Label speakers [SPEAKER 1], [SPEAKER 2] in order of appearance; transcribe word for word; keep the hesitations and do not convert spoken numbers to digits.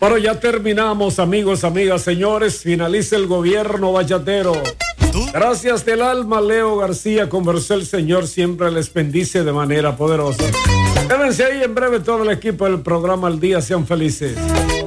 [SPEAKER 1] Bueno, ya terminamos, amigos, amigas, señores. Finaliza el gobierno bachatero. Gracias del alma, Leo García. Conversó el Señor, siempre les bendice de manera poderosa. Quédense ahí, en breve todo el equipo del programa Al Día. Sean felices.